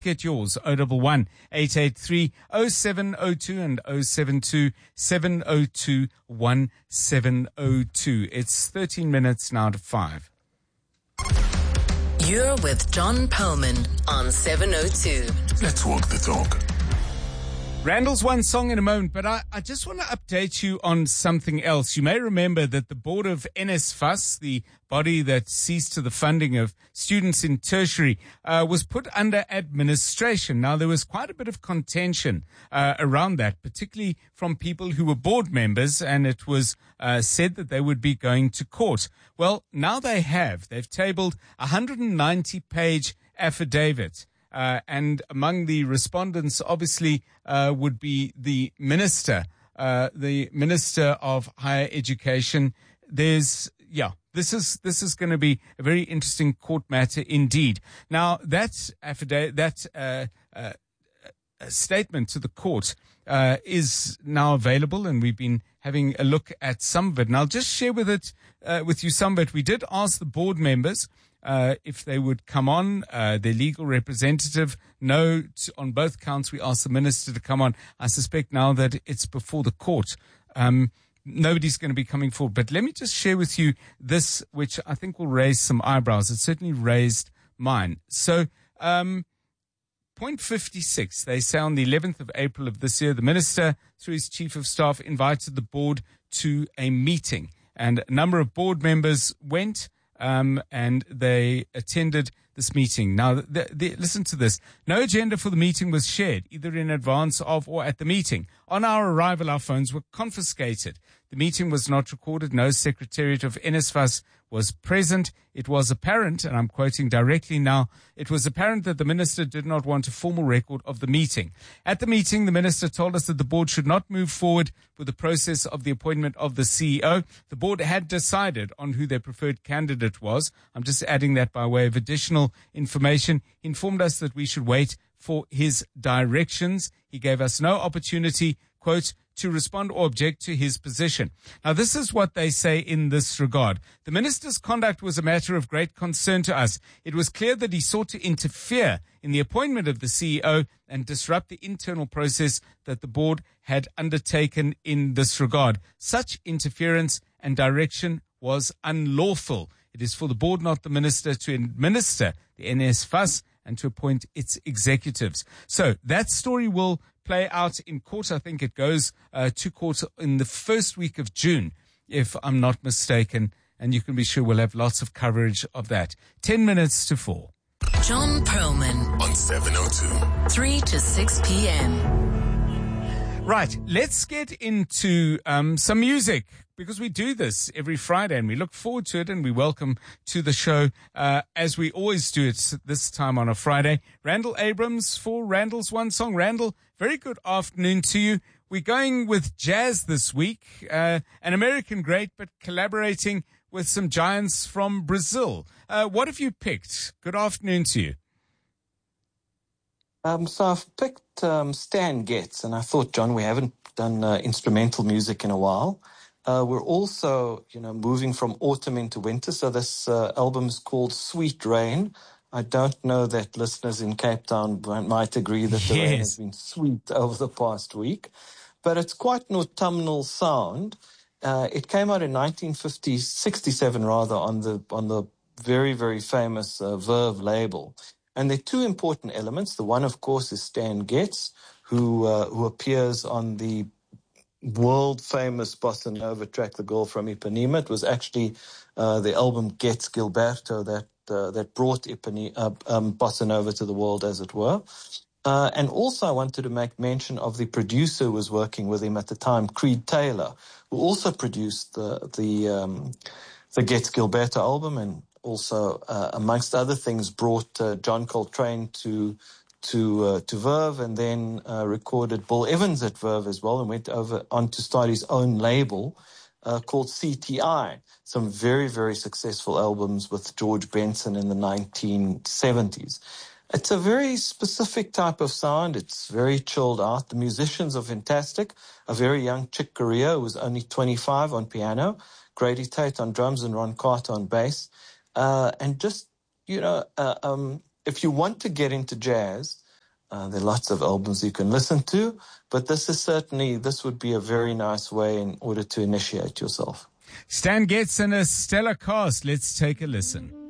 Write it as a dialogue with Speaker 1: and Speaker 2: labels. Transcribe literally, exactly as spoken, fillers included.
Speaker 1: Get yours, oh one one, eight eight three, oh seven oh two and oh seven two, seven oh two, one seven oh two. It's thirteen minutes now to five.
Speaker 2: You're with John Perlman on seven oh two.
Speaker 3: Let's walk the talk.
Speaker 1: Randall's one song in a moment, but I, I just want to update you on something else. You may remember that the board of NSFAS, the body that sees to the funding of students in tertiary, uh, was put under administration. Now, there was quite a bit of contention uh, around that, particularly from people who were board members, and it was uh, said that they would be going to court. Well, now they have. They've tabled a one hundred ninety page affidavit. Uh, and among the respondents, obviously, uh, would be the minister, uh, the minister of higher education. There's, yeah, this is, this is going to be a very interesting court matter indeed. Now, that affidavit, that, uh, uh, statement to the court, uh, is now available, and we've been having a look at some of it. And I'll just share with it, uh, with you some of it. We did ask the board members, Uh, if they would come on, uh, their legal representative. No, t- on both counts, we asked the minister to come on. I suspect now that it's before the court. Um, nobody's going to be coming forward. But let me just share with you this, which I think will raise some eyebrows. It certainly raised mine. So, um, point fifty-six, they say on the eleventh of April of this year, the minister, through his chief of staff, invited the board to a meeting. And a number of board members went. Um, and they attended this meeting. Now, the, the, listen to this. No agenda for the meeting was shared, either in advance of or at the meeting. On our arrival, our phones were confiscated. The meeting was not recorded. No Secretariat of NSFAS was present. It was apparent, and I'm quoting directly now, it was apparent that the minister did not want a formal record of the meeting. At the meeting, the minister told us that the board should not move forward with the process of the appointment of the C E O. The board had decided on who their preferred candidate was. I'm just adding that by way of additional information. He informed us that we should wait for his directions. He gave us no opportunity, quote, to respond or object to his position. Now, this is what they say in this regard. The minister's conduct was a matter of great concern to us. It was clear that he sought to interfere in the appointment of the C E O and disrupt the internal process that the board had undertaken in this regard. Such interference and direction was unlawful. It is for the board, not the minister, to administer the NSFAS and to appoint its executives. So that story will play out in court. I think it goes uh, to court in the first week of June, if I'm not mistaken. And you can be sure we'll have lots of coverage of that. Ten minutes to four.
Speaker 2: John Perlman
Speaker 3: On seven oh two.
Speaker 2: three to six p.m.
Speaker 1: Right, let's get into um, some music, because we do this every Friday and we look forward to it, and we welcome to the show, uh, as we always do it this time on a Friday, Randall Abrams for Randall's One Song. Randall, very good afternoon to you. We're going with jazz this week, uh, an American great, but collaborating with some giants from Brazil. Uh, what have you picked? Good afternoon to you.
Speaker 4: Um, so I've picked um, Stan Getz, and I thought, John, we haven't done uh, instrumental music in a while. Uh, we're also, you know, moving from autumn into winter, so this uh, album is called Sweet Rain. I don't know that listeners in Cape Town might agree that the
Speaker 1: Yes.
Speaker 4: rain has been sweet over the past week, but it's quite an autumnal sound. Uh, it came out in nineteen fifty, sixty-seven rather, on the on the very, very famous uh, Verve label. And there are two important elements. The one, of course, is Stan Getz, who uh, who appears on the world-famous bossa nova track, The Girl from Ipanema. It was actually uh, the album Getz Gilberto that uh, that brought Ipanema, uh, um, bossa nova to the world, as it were. Uh, and also I wanted to make mention of the producer who was working with him at the time, Creed Taylor, who also produced the the, um, the Getz Gilberto album, and also, uh, amongst other things, brought uh, John Coltrane to to uh, to Verve, and then uh, recorded Bill Evans at Verve as well, and went over on to start his own label uh, called C T I. Some very, very successful albums with George Benson in the nineteen seventies. It's a very specific type of sound. It's very chilled out. The musicians are fantastic. A very young Chick Corea, who was only twenty-five, on piano, Grady Tate on drums, and Ron Carter on bass. Uh, and just, you know, uh, um, if you want to get into jazz, Uh, there are lots of albums you can listen to, but this is certainly, this would be a very nice way in order to initiate yourself.
Speaker 1: Stan Getz and a stellar cast. Let's take a listen.